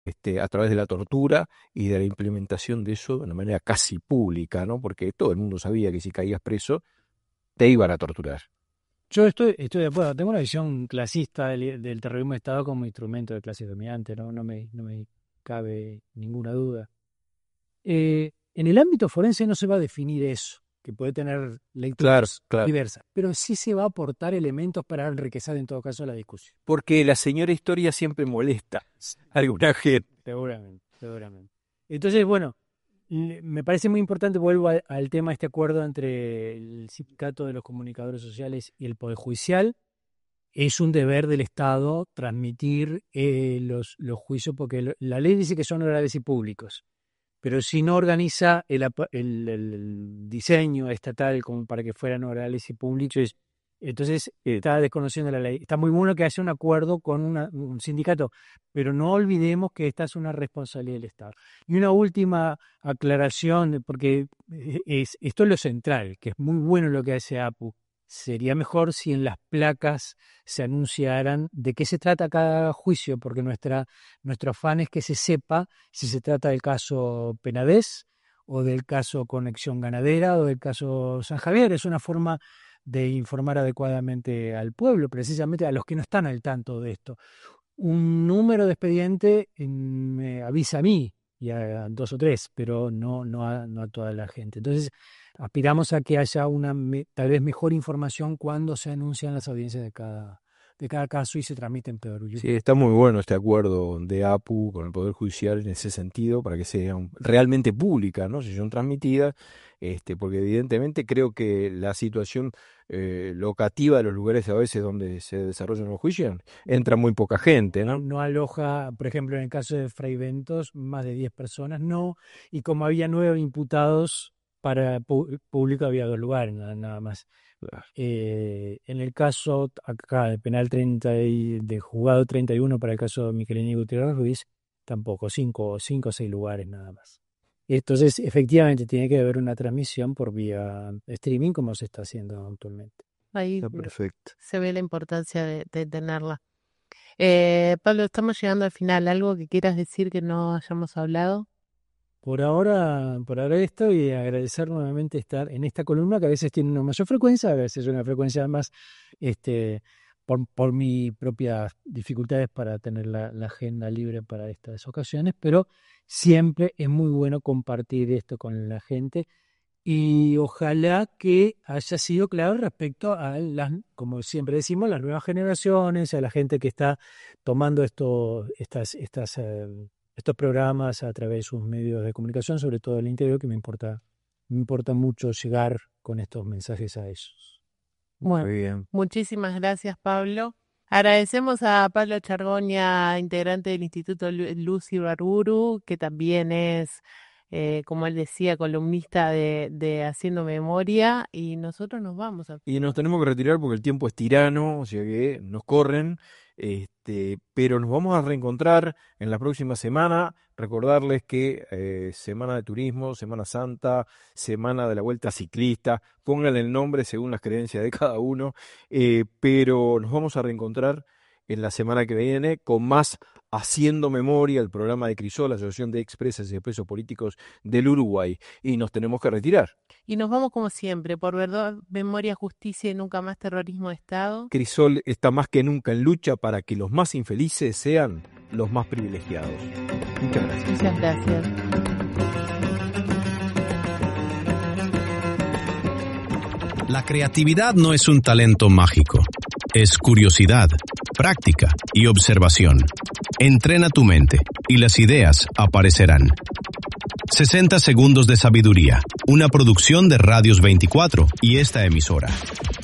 a través de la tortura y de la implementación de eso de una manera casi pública, ¿no? Porque todo el mundo sabía que si caías preso te iban a torturar. Yo estoy de acuerdo. Tengo una visión clasista del terrorismo de Estado como instrumento de clase dominante, ¿no? No me cabe ninguna duda. En el ámbito forense no se va a definir eso, que puede tener lecturas diversas, pero sí se va a aportar elementos para enriquecer en todo caso la discusión. Porque la señora historia siempre molesta a alguna gente. Seguramente. Entonces, bueno, me parece muy importante, vuelvo al tema de este acuerdo entre el Sindicato de los Comunicadores Sociales y el Poder Judicial. Es un deber del Estado transmitir los juicios, porque la ley dice que son orales y públicos, pero si no organiza el diseño estatal como para que fueran orales y públicos, entonces está desconociendo la ley. Está muy bueno que haya un acuerdo con un sindicato, pero no olvidemos que esta es una responsabilidad del Estado. Y una última aclaración, porque esto es lo central, que es muy bueno lo que hace APU. Sería mejor si en las placas se anunciaran de qué se trata cada juicio, porque nuestro afán es que se sepa si se trata del caso Penedés o del caso Conexión Ganadera o del caso San Javier. Es una forma de informar adecuadamente al pueblo, precisamente a los que no están al tanto de esto. Un número de expediente me avisa a mí y a 2 o 3, pero no a toda la gente. Entonces, aspiramos a que haya una tal vez mejor información cuando se anuncian las audiencias de cada caso y se transmiten en Pedro. Sí, está muy bueno este acuerdo de APU con el Poder Judicial en ese sentido, para que sea realmente pública, ¿no? Si son transmitidas, porque evidentemente creo que la situación locativa de los lugares a veces donde se desarrollan los juicios entra muy poca gente, ¿no? No aloja, por ejemplo, en el caso de Fray Bentos, más de 10 personas, no, y como había 9 imputados, para público había 2 lugares, nada más. En el caso acá de penal 30 y de juzgado 31 para el caso de Michelini Gutiérrez Ruiz, tampoco, 5 o 6 lugares nada más. Entonces, efectivamente, tiene que haber una transmisión por vía streaming como se está haciendo actualmente. Ahí está perfecto. Se ve la importancia de tenerla. Pablo, estamos llegando al final. ¿Algo que quieras decir que no hayamos hablado? Por ahora esto, y agradecer nuevamente estar en esta columna que a veces tiene una mayor frecuencia, a veces una frecuencia más por mis propias dificultades para tener la agenda libre para estas ocasiones, pero siempre es muy bueno compartir esto con la gente y ojalá que haya sido claro respecto a como siempre decimos, las nuevas generaciones, a la gente que está tomando estos programas a través de sus medios de comunicación, sobre todo el interior, que me importa mucho llegar con estos mensajes a ellos. Bueno, muy bien. Muchísimas gracias, Pablo. Agradecemos a Pablo Chargoña, integrante del Instituto Luz Ibarburu, que también es, como él decía, columnista de Haciendo Memoria, y nosotros nos vamos. Y nos tenemos que retirar porque el tiempo es tirano, o sea que nos corren. Pero nos vamos a reencontrar en la próxima semana. Recordarles que Semana de Turismo, Semana Santa, Semana de la Vuelta Ciclista, pónganle el nombre según las creencias de cada uno, pero nos vamos a reencontrar en la semana que viene con más Haciendo Memoria, el programa de Crisol, la Asociación de Expresas y Presos Políticos del Uruguay, y nos tenemos que retirar. Y nos vamos como siempre, por verdad, memoria, justicia y nunca más terrorismo de Estado. Crisol está más que nunca en lucha para que los más infelices sean los más privilegiados. Muchas gracias. Muchas gracias. La creatividad no es un talento mágico, es curiosidad, práctica y observación. Entrena tu mente y las ideas aparecerán. 60 segundos de sabiduría, una producción de Radios 24 y esta emisora.